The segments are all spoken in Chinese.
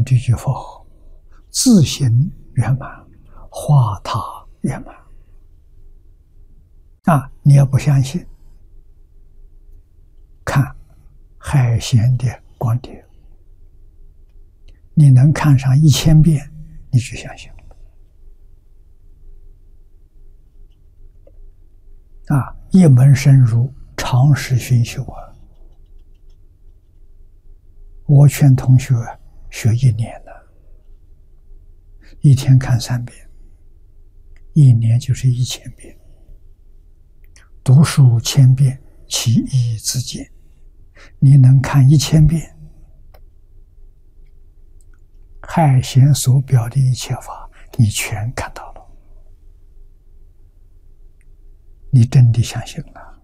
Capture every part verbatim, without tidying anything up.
这句佛号，自行圆满，化他圆满。啊，你要不相信，看海贤的光碟，你能看上一千遍，你就相信了。啊，一门深入，长时熏修啊！我劝同学学一年了，一天看三遍，一年就是一千遍。读书千遍，其义自见。你能看一千遍，海贤所表的一切法，你全看到了，你真的相信了。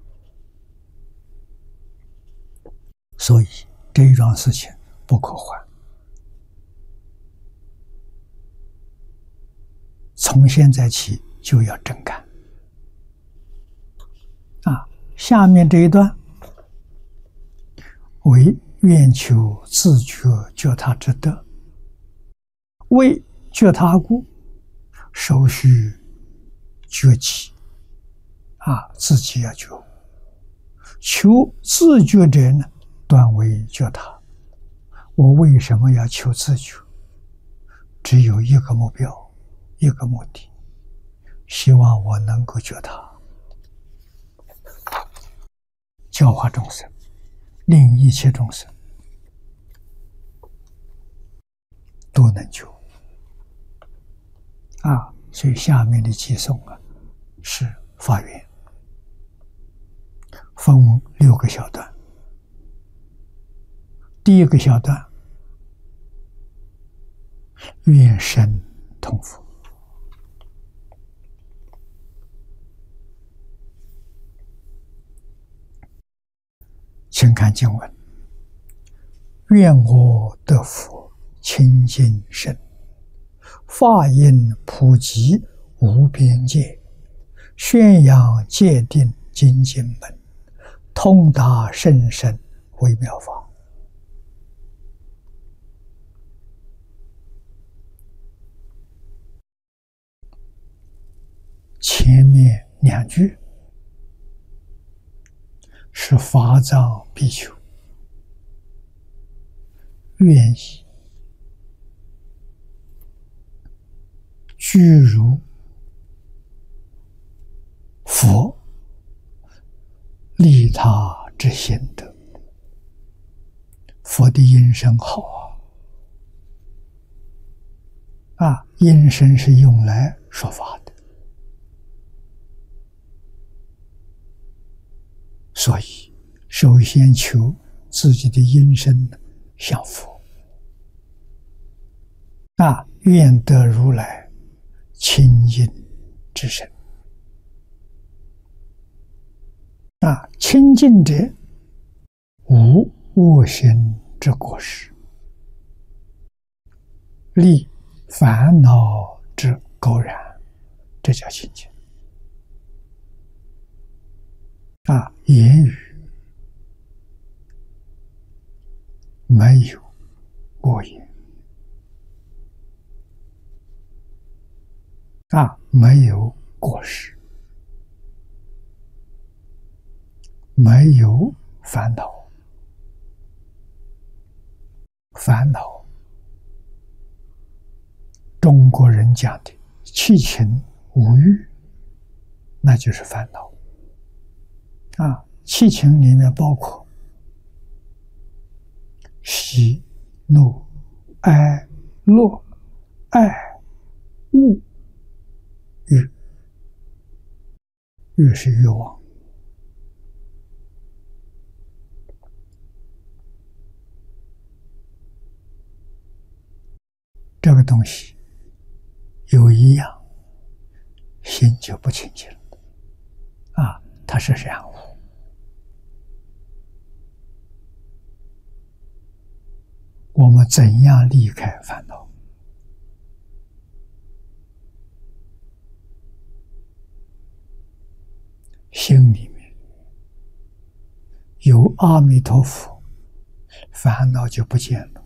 所以这一桩事情不可换，从现在起就要真干。啊，下面这一段为愿求自觉觉他之德，为觉他故，首须觉己。啊，自己要觉悟。求自觉者呢，断为觉他。我为什么要求自觉？只有一个目标，一个目的，希望我能够觉他，教化众生，令一切众生都能救。啊，所以下面的偈颂啊，是发愿，分六个小段。第一个小段，愿生同佛。请看经文：愿我得佛清净身，法音普及无边界，宣扬戒定精进门，通达甚深微妙法。前面两句是法藏比丘愿意具如佛利他之心得。佛的音声好啊！啊，音声是用来说法的，所以首先求自己的音声像佛。啊，愿得如来清净之身。啊，清净者无恶行之过失，离烦恼之垢染，这叫清净。啊，言语没有过言，啊，没有过失，没有烦恼。烦恼，中国人讲的七情五欲，那就是烦恼。啊，七情里面包括喜、怒、哀、乐、爱、恶、欲。欲是欲望。这个东西有一样，心就不清净了。啊，它是染污。我们怎样离开烦恼？心里面有阿弥陀佛，烦恼就不见了。